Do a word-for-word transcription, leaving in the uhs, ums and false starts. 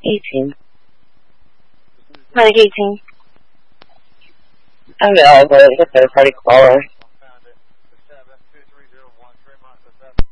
eighteen. Medic eighteen. Available, it's a third party caller.